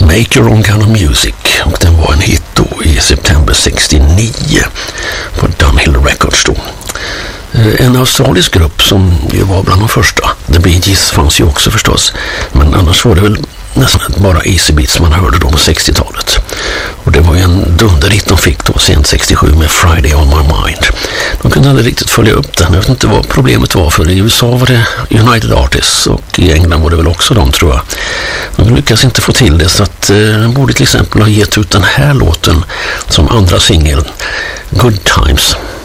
Make Your Own Kind of Music, och den var en hit då i september 69 på Dunhill Records då. En australisk grupp som ju var bland de första. The Bee Gees fanns ju också förstås, men annars var det väl nästan bara Easy Beats man hörde då på 60-talet. Och det var ju en dunderhit de fick då sent 67 med Friday on My Mind. De kunde aldrig riktigt följa upp den. Jag vet inte vad problemet var, för i USA var det United Artists och i England var det väl också de, tror jag. De lyckas inte få till det, så att de borde till exempel ha gett ut den här låten som andra singel, Good Times.